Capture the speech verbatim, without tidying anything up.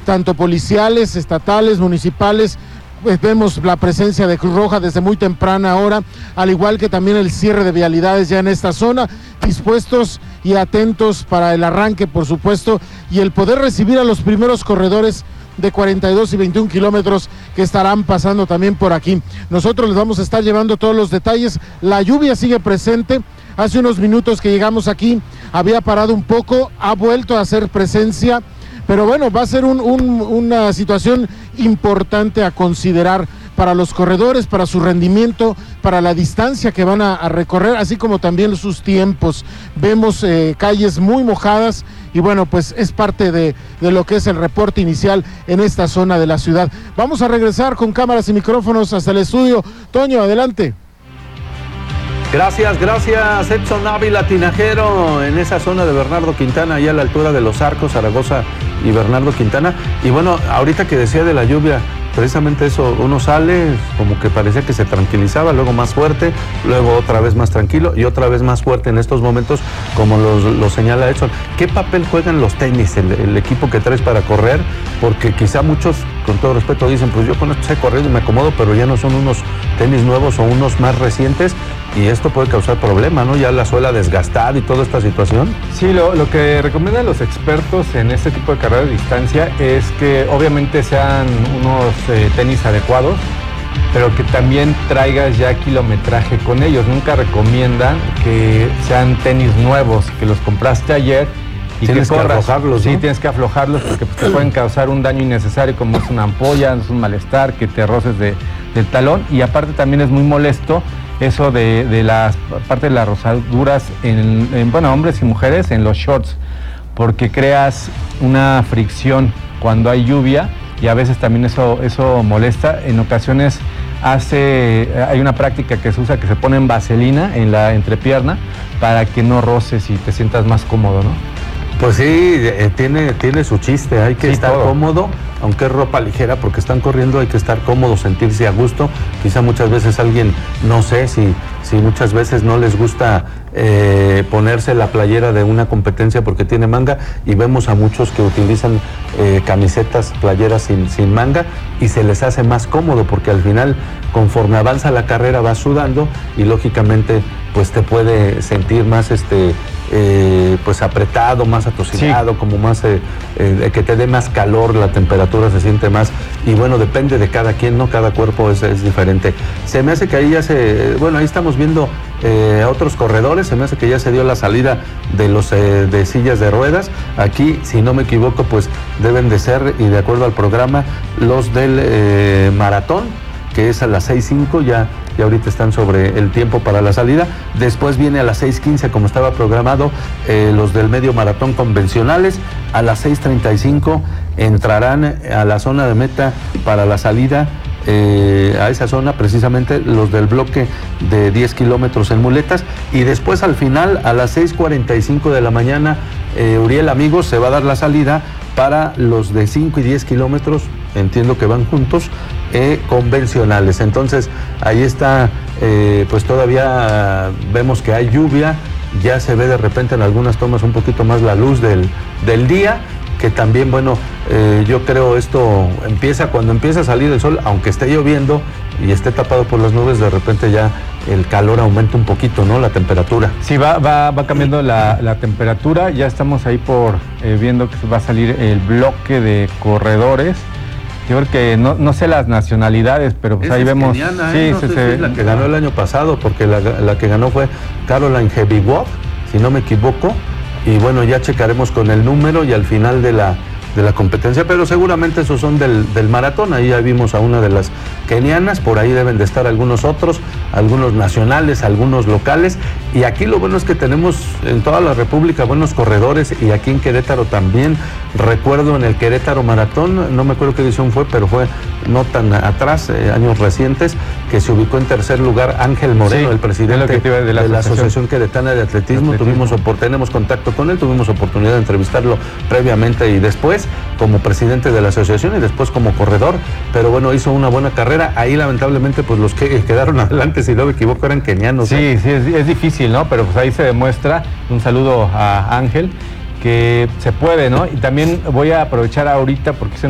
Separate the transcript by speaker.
Speaker 1: tanto policiales, estatales, municipales. Pues vemos la presencia de Cruz Roja desde muy temprana hora, al igual que también el cierre de vialidades ya en esta zona, dispuestos y atentos para el arranque, por supuesto, y el poder recibir a los primeros corredores de cuarenta y dos y veintiún kilómetros que estarán pasando también por aquí. Nosotros les vamos a estar llevando todos los detalles. La lluvia sigue presente. Hace unos minutos que llegamos aquí, había parado un poco, ha vuelto a hacer presencia. Pero bueno, va a ser un, un, una situación importante a considerar para los corredores, para su rendimiento, para la distancia que van a, a recorrer, así como también sus tiempos. Vemos eh, calles muy mojadas y bueno, pues es parte de, de lo que es el reporte inicial en esta zona de la ciudad. Vamos a regresar con cámaras y micrófonos hasta el estudio. Toño, adelante.
Speaker 2: Gracias, gracias Edson Ávila, tinajero, en esa zona de Bernardo Quintana, ahí a la altura de Los Arcos, Zaragoza y Bernardo Quintana. Y bueno, ahorita que decía de la lluvia, precisamente eso, uno sale, como que parecía que se tranquilizaba, luego más fuerte, luego otra vez más tranquilo y otra vez más fuerte en estos momentos, como lo, lo señala Edson. ¿Qué papel juegan los tenis, el, el equipo que traes para correr? Porque quizá muchos, con todo respeto, dicen, pues yo con esto sé correr y me acomodo, pero ya no son unos tenis nuevos o unos más recientes, y esto puede causar problemas, ¿no? Ya la suela desgastada y toda esta situación.
Speaker 3: Sí, lo, lo que recomiendan los expertos en este tipo de carrera de distancia es que obviamente sean unos eh, tenis adecuados, pero que también traigas ya kilometraje con ellos. Nunca recomiendan que sean tenis nuevos, que los compraste ayer y
Speaker 2: tienes
Speaker 3: que corras.
Speaker 2: que aflojarlos, ¿no?
Speaker 3: Sí, tienes que aflojarlos porque pues, te pueden causar un daño innecesario, como es una ampolla, es un malestar, que te roces de, del talón, y aparte también es muy molesto eso de, de las parte de las rozaduras en, en, bueno, hombres y mujeres en los shorts, porque creas una fricción cuando hay lluvia y a veces también eso, eso molesta. En ocasiones hace, hay una práctica que se usa que se pone en vaselina en la entrepierna para que no roces y te sientas más cómodo, ¿no?
Speaker 2: Pues sí, eh, tiene, tiene su chiste, hay que sí, estar todo. cómodo, aunque es ropa ligera, porque están corriendo, hay que estar cómodo, sentirse a gusto. Quizá muchas veces alguien, no sé si, si muchas veces no les gusta eh, ponerse la playera de una competencia porque tiene manga, y vemos a muchos que utilizan eh, camisetas, playeras sin, sin manga, y se les hace más cómodo, porque al final, conforme avanza la carrera, vas sudando y lógicamente pues te puede sentir más este eh, pues apretado, más atosigado, sí. como más eh, eh, que te dé más calor, la temperatura se siente más, y bueno, depende de cada quien, ¿no? Cada cuerpo es, es diferente. Se me hace que ahí ya se, bueno, ahí estamos viendo eh, a otros corredores, se me hace que ya se dio la salida de los eh, de sillas de ruedas. Aquí, si no me equivoco, pues deben de ser, y de acuerdo al programa, los del eh, maratón, que es a las seis cinco, ya, ya ahorita están sobre el tiempo para la salida. Después viene a las seis quince, como estaba programado, eh, los del medio maratón convencionales. A las seis treinta y cinco entrarán a la zona de meta para la salida, eh, a esa zona precisamente los del bloque de diez kilómetros en muletas. Y después al final, a las seis cuarenta y cinco de la mañana, eh, Uriel Amigos se va a dar la salida para los de cinco y diez kilómetros, entiendo que van juntos, eh, convencionales. Entonces ahí está, eh, pues todavía vemos que hay lluvia, ya se ve de repente en algunas tomas un poquito más la luz del, del día, que también, bueno, eh, yo creo esto empieza cuando empieza a salir el sol, aunque esté lloviendo y esté tapado por las nubes, de repente ya el calor aumenta un poquito, ¿no? La temperatura.
Speaker 3: Sí, va, va, va cambiando la, la temperatura. Ya estamos ahí por eh, viendo que va a salir el bloque de corredores. Yo creo que no, no sé las nacionalidades, pero pues ahí vemos.
Speaker 2: Keniana, ¿eh? Sí, no sé se, si es la que ganó el año pasado, porque la, la que ganó fue Caroline Hebiwott, si no me equivoco. Y bueno, ya checaremos con el número y al final de la, de la competencia, pero seguramente esos son del, del maratón. Ahí ya vimos a una de las kenianas, por ahí deben de estar algunos otros, algunos nacionales, algunos locales, y aquí lo bueno es que tenemos en toda la República buenos corredores, y aquí en Querétaro también. Recuerdo en el Querétaro Maratón, no me acuerdo qué edición fue, pero fue no tan atrás, eh, años recientes, que se ubicó en tercer lugar Ángel Moreno, sí, el presidente de la, de la Asociación Queretana de Atletismo. Atletismo. Tuvimos, tenemos contacto con él, tuvimos oportunidad de entrevistarlo previamente y después como presidente de la asociación y después como corredor, pero bueno, hizo una buena carrera. Ahí lamentablemente pues los que quedaron adelante, si no me equivoco, eran kenianos.
Speaker 3: Sí, ¿eh? sí, es, es difícil, ¿no? Pero pues ahí se demuestra. Un saludo a Ángel, que se puede, ¿no? Y también voy a aprovechar ahorita porque se